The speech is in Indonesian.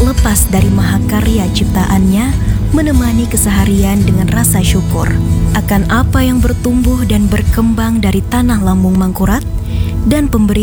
lepas dari mahakarya ciptaannya, menemani keseharian dengan rasa syukur akan apa yang bertumbuh dan berkembang dari tanah lambung Mangkurat dan pemberian